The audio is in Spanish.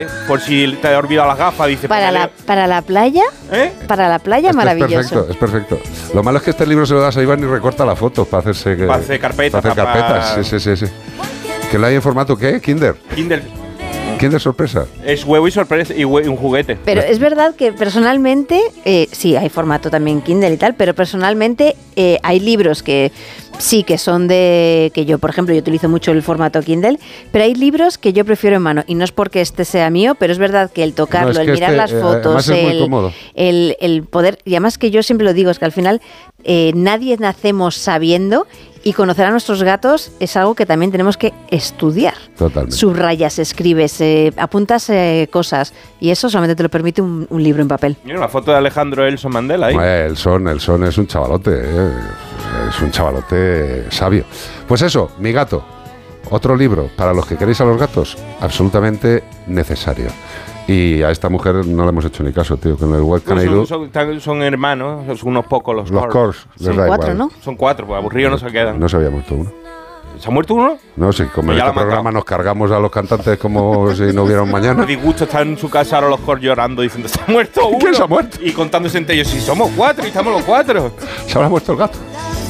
por si te has olvidado las gafas, dice. Para la playa, para la playa, maravilloso. Es perfecto. Lo malo es que este libro se lo das a Iván y recorta las fotos para hacer carpetas. Sí. ¿Que lo hay en formato qué? ¿Kindle sorpresa? Es huevo y sorpresa y un juguete. Pero es verdad que personalmente, sí, hay formato también Kindle y tal, pero personalmente hay libros que sí que son que yo, por ejemplo, yo utilizo mucho el formato Kindle, pero hay libros que yo prefiero en mano, y no es porque este sea mío, pero es verdad que el tocarlo, el mirar las fotos, el poder, y además que yo siempre lo digo, es que al final nadie nacemos sabiendo, y conocer a nuestros gatos es algo que también tenemos que estudiar. Totalmente. Subrayas, escribes, apuntas cosas, y eso solamente te lo permite un libro en papel. Mira la foto de Alejandro Elson Mandela ahí. Elson es un chavalote, es un chavalote sabio. Pues eso, Mi gato, otro libro para los que queréis a los gatos, absolutamente necesario. Y a esta mujer no le hemos hecho ni caso, tío, con el What Can I Do. Son hermanos, son unos pocos los Cors. Son 4, ¿no? Son 4, pues aburridos no se quedan. No se había muerto uno. ¿Se ha muerto uno? No, sí, como en este programa nos cargamos a los cantantes como si no hubiera un mañana. Me disgusto estar en su casa ahora los Cors llorando diciendo, ¿se ha muerto uno? ¿Quién se ha muerto? Y contándose entre ellos, si somos 4 y estamos los 4. ¿Se habrá muerto el gato?